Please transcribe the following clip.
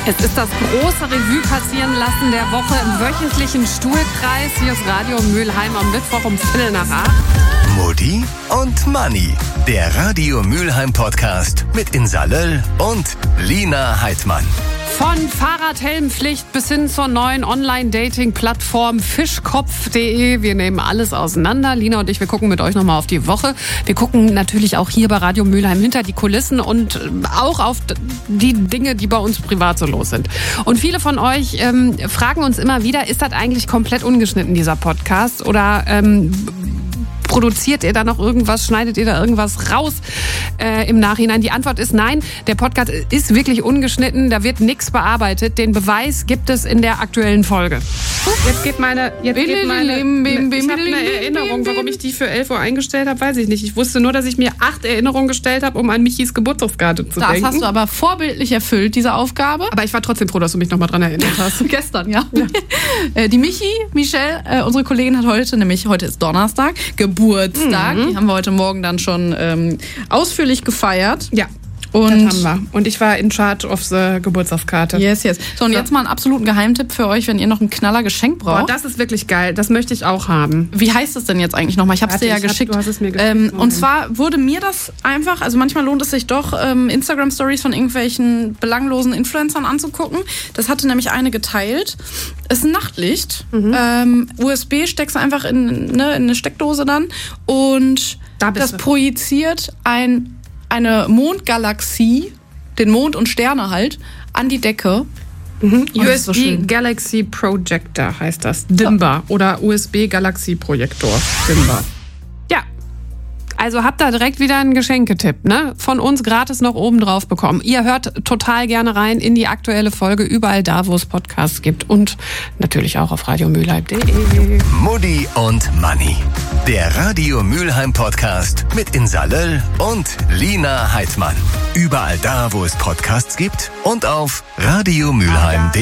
Es ist das große Revue passieren lassen der Woche im wöchentlichen Stuhlkreis. Hier ist Radio Mülheim am Mittwoch um 7:45. Mutti und Manni, der Radio Mülheim Podcast mit Insa Löll und Lina Heidmann. Von Fahrradhelmpflicht bis hin zur neuen Online-Dating-Plattform fischkopf.de. Wir nehmen alles auseinander. Lina und ich, wir gucken mit euch nochmal auf die Woche. Wir gucken natürlich auch hier bei Radio Mülheim hinter die Kulissen und auch auf die Dinge, die bei uns privat so los sind. Und viele von euch fragen uns immer wieder, ist das eigentlich komplett ungeschnitten, dieser Podcast? Oder produziert ihr da noch irgendwas? Schneidet ihr da irgendwas raus im Nachhinein? Die Antwort ist nein. Der Podcast ist wirklich ungeschnitten. Da wird nichts bearbeitet. Den Beweis gibt es in der aktuellen Folge. Jetzt geht meine ich habe eine Erinnerung. Warum ich die für 11 Uhr eingestellt habe, weiß ich nicht. Ich wusste nur, dass ich mir 8 Erinnerungen gestellt habe, um an Michis Geburtstagskarte zu denken. Das hast du aber vorbildlich erfüllt, diese Aufgabe. Aber ich war trotzdem froh, dass du mich nochmal dran erinnert hast. Gestern, ja. Die Michelle, unsere Kollegin, hat heute ist Donnerstag, Geburtstag. Die haben wir heute Morgen dann schon ausführlich gefeiert. Ja. Und das haben wir. Und ich war in charge of the Geburtstagskarte. Yes. So, und jetzt mal einen absoluten Geheimtipp für euch, wenn ihr noch ein Knaller-Geschenk braucht. Boah, das ist wirklich geil. Das möchte ich auch haben. Wie heißt es denn jetzt eigentlich nochmal? Ich habe es dir ja geschickt. Du hast es mir geschickt. Und zwar wurde mir das einfach, also manchmal lohnt es sich doch, Instagram-Stories von irgendwelchen belanglosen Influencern anzugucken. Das hatte nämlich eine geteilt. Es ist ein Nachtlicht. USB steckst du einfach in eine Steckdose dann. Und das projiziert eine Mondgalaxie, den Mond und Sterne halt, an die Decke. USB so Galaxy Projector heißt das. Dimba oder USB Galaxy Projektor. Dimba. Ja, also habt da direkt wieder einen Geschenketipp, ne? Von uns gratis noch oben drauf bekommen. Ihr hört total gerne rein in die aktuelle Folge, überall da, wo es Podcasts gibt und natürlich auch auf radiomülheim.de. Mutti und Manni, der Radio Mülheim Podcast mit Insa Löll und Lina Heidmann. Überall da, wo es Podcasts gibt und auf radiomülheim.de.